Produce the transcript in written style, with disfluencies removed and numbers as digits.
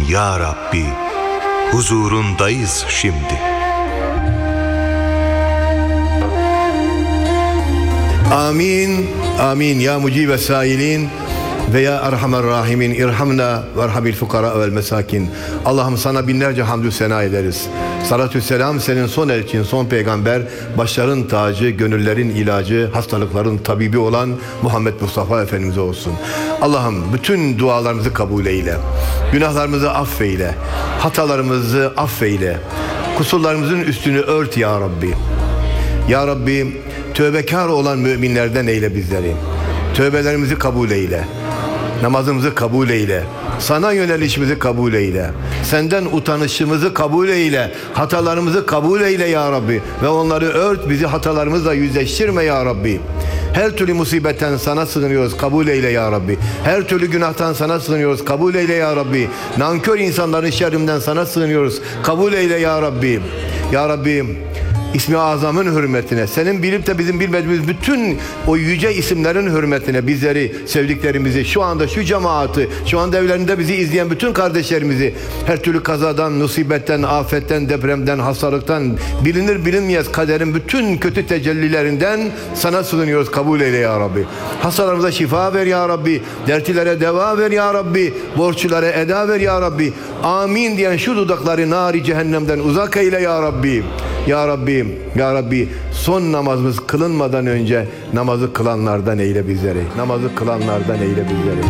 ya Rabbi, huzurundayız şimdi. Amin, amin ya mucibe sailin ve ya erhamer rahimin irhamna ve erhamil fukara vel mesakin. Allah'ım sana binlerce hamdü sena ederiz. Salatü selam senin son elçin, son peygamber, başların tacı, gönüllerin ilacı, hastalıkların tabibi olan Muhammed Mustafa Efendimiz'e olsun. Allah'ım bütün dualarımızı kabul eyle. Günahlarımızı affeyle. Hatalarımızı affeyle. Kusurlarımızın üstünü ört ya Rabbi. Ya Rabbi, tövbekar olan müminlerden eyle bizleri. Tövbelerimizi kabul eyle. Namazımızı kabul eyle. Sana yönelişimizi kabul eyle. Senden utanışımızı kabul eyle. Hatalarımızı kabul eyle ya Rabbi. Ve onları ört, bizi hatalarımızla yüzleştirme ya Rabbi. Her türlü musibetten sana sığınıyoruz, kabul eyle ya Rabbi. Her türlü günahtan sana sığınıyoruz, kabul eyle ya Rabbi. Nankör insanların şerrinden sana sığınıyoruz, kabul eyle ya Rabbi. Ya Rabbi, İsmi Azam'ın hürmetine, senin bilip de bizim bilmediğimiz bütün o yüce isimlerin hürmetine bizleri, sevdiklerimizi, şu anda şu cemaati, şu anda evlerinde bizi izleyen bütün kardeşlerimizi her türlü kazadan, musibetten, afetten, depremden, hastalıktan, bilinir bilinmeyez kaderin bütün kötü tecellilerinden sana sığınıyoruz, kabul eyle ya Rabbi. Hastalarımıza şifa ver ya Rabbi, dertlilere deva ver ya Rabbi, borçlulara eda ver ya Rabbi. Amin diyen şu dudakları nari cehennemden uzak eyle ya Rabbi. Ya Rabbi, Ya Rabbi, son namazımız kılınmadan önce namazı kılanlardan eyle bizleri. Namazı kılanlardan eyle bizleri.